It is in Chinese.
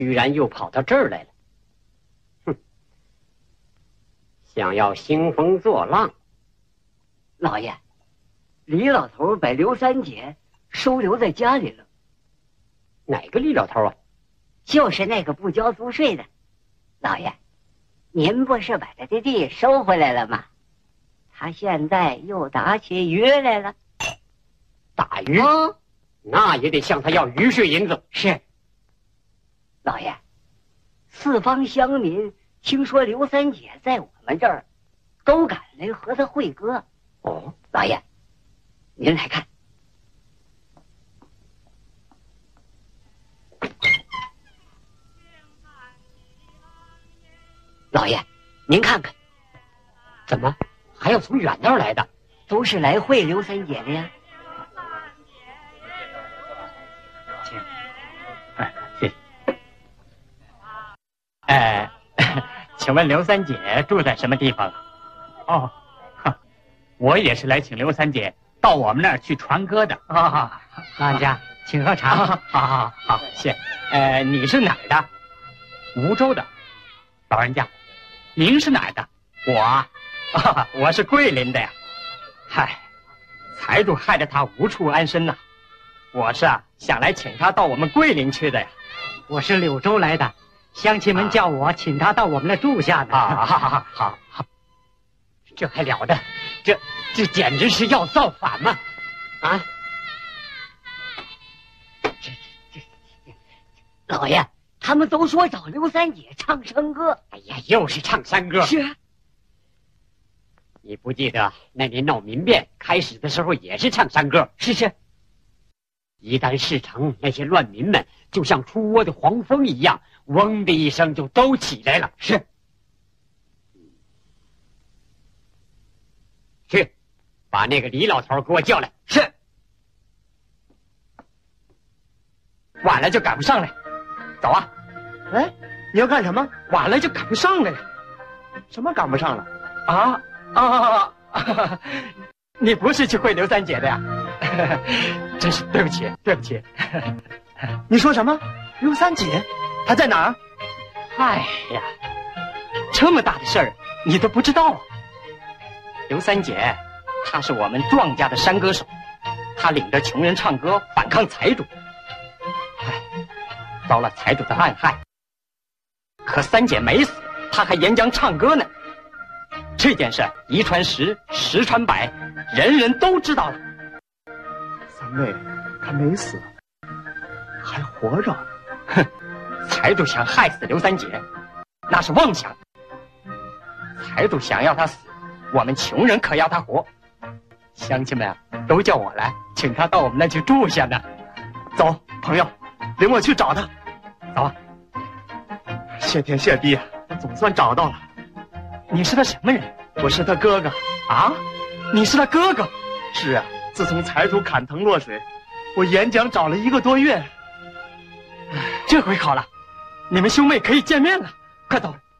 居然又跑到这儿来了。哼，想要兴风作浪。 老爷，李老头把刘三姐收留在家里了。 哪个李老头啊？ 就是那个不交租税的。老爷，您不是把他的地收回来了吗？他现在又打起鱼来了。 打鱼？那也得向他要鱼税银子。 是。老爷，四方乡民听说刘三姐在我们这儿，都赶来和他会歌。 哦， 老爷，您来看。老爷，您看看， 怎么还要从远道来的？ 都是来会刘三姐的呀。 谢谢。请问刘三姐住在什么地方？哦，我也是来请刘三姐到我们那儿去传歌的。 啊，老人家，请喝茶。 好，谢。你是哪儿的？梧州的。老人家，您是哪儿的？我是桂林的呀。嗨，财主害得他无处安身呐。我是想来请他到我们桂林去的呀。 我是柳州来的，乡亲们叫我请他到我们那住下的。 好，这还了得？这简直是要造反嘛！啊！ 老爷，他们都说找刘三姐唱山歌。 哎呀，又是唱山歌。 是啊。 你不记得那年闹民变开始的时候也是唱山歌？ 是。 一旦事成，那些乱民们就像出窝的黄蜂一样，嗡的一声就都起来了。 是。 去，把那个李老头给我叫来。 是。晚了就赶不上来。走啊！ 哎，你要干什么？ 晚了就赶不上来了。 什么赶不上了？ 你不是去会刘三姐的呀？真是对不起。 你说什么？刘三姐？她在哪儿？ 哎呀，这么大的事儿你都不知道啊！刘三姐，她是我们庄家的山歌手，她领着穷人唱歌反抗财主，遭了财主的暗害。可三姐没死，她还演讲唱歌呢。这件事一传十，十传百，人人都知道了。 三妹，她没死，还活着。 哼，财主想害死刘三姐，那是妄想。财主想要她死，我们穷人可要她活。乡亲们都叫我来，请她到我们那去住下呢。 走，朋友，领我去找她。 走啊！ 谢天谢地，我总算找到了。 你是他什么人？ 我是他哥哥。 啊？你是他哥哥？ 是啊，自从财主砍藤落水，我演讲找了1个多月。 这回好了，你们兄妹可以见面了。快走，